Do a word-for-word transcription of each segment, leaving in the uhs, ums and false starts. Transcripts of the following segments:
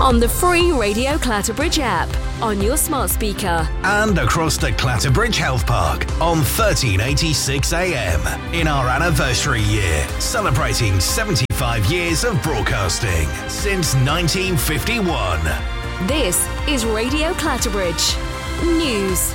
on the free Radio Clatterbridge app, on your smart speaker, and across the Clatterbridge Health Park on thirteen eighty-six A M in our anniversary year, celebrating seventy-five years of broadcasting since nineteen fifty-one. This is Radio Clatterbridge News.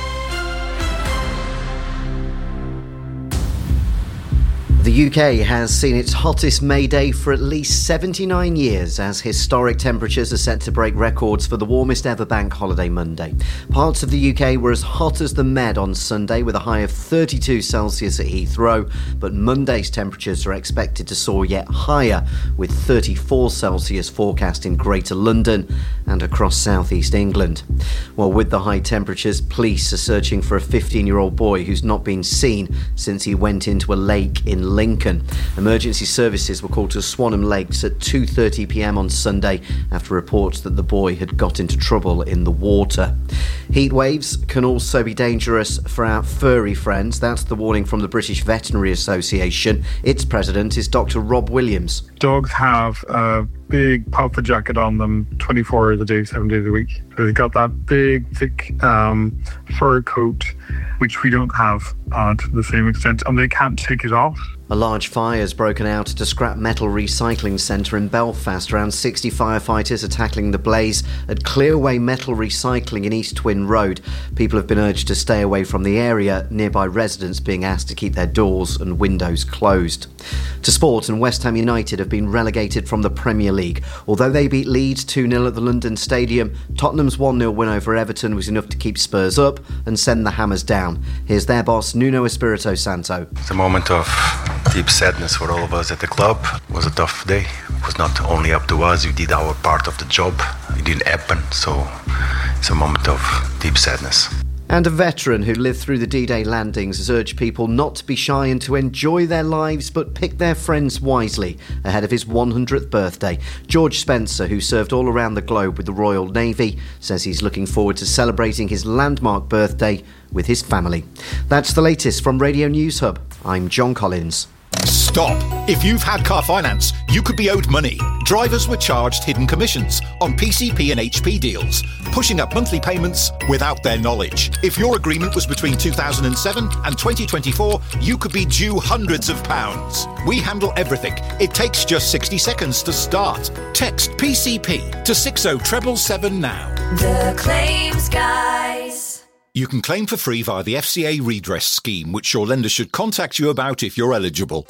The U K has seen its hottest May Day for at least seventy-nine years as historic temperatures are set to break records for the warmest ever bank holiday Monday. Parts of the U K were as hot as the Med on Sunday with a high of thirty-two Celsius at Heathrow, but Monday's temperatures are expected to soar yet higher with thirty-four Celsius forecast in Greater London and across southeast England. Well, with the high temperatures, police are searching for a fifteen-year-old boy who's not been seen since he went into a lake in Lincoln. Emergency services were called to Swanham Lakes at two thirty p m on Sunday after reports that the boy had got into trouble in the water. Heat waves can also be dangerous for our furry friends. That's the warning from the British Veterinary Association. Its president is Doctor Rob Williams. Dogs have a big puffer jacket on them twenty-four hours a day, seven days a week. So they've got that big, thick um, fur coat, which we don't have uh, to the same extent, and they can't take it off. A large fire has broken out at a scrap metal recycling centre in Belfast. Around sixty firefighters are tackling the blaze at Clearway Metal Recycling in East Twin Road. People have been urged to stay away from the area, nearby residents being asked to keep their doors and windows closed. To sport, and West Ham United have been relegated from the Premier League. Although they beat Leeds two nil at the London Stadium, Tottenham's one nil win over Everton was enough to keep Spurs up and send the Hammers down. Here's their boss, Nuno Espirito Santo. It's a moment of deep sadness for all of us at the club. It was a tough day. It was not only up to us. We did our part of the job. It didn't happen, so it's a moment of deep sadness. And a veteran who lived through the D-Day landings has urged people not to be shy and to enjoy their lives but pick their friends wisely ahead of his one hundredth birthday. George Spencer, who served all around the globe with the Royal Navy, says he's looking forward to celebrating his landmark birthday with his family. That's the latest from Radio News Hub. I'm John Collins. Stop! If you've had car finance, you could be owed money. Drivers were charged hidden commissions on P C P and H P deals, pushing up monthly payments without their knowledge. If your agreement was between two thousand seven and twenty twenty-four, you could be due hundreds of pounds. We handle everything. It takes just sixty seconds to start. Text P C P to six oh seven seven now. The Claims Guys. You can claim for free via the F C A redress scheme, which your lender should contact you about if you're eligible.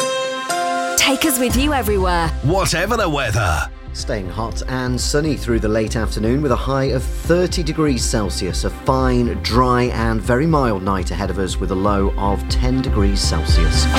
Take us with you everywhere, whatever the weather. Staying hot and sunny through the late afternoon with a high of thirty degrees Celsius. A fine, dry and very mild night ahead of us with a low of ten degrees Celsius.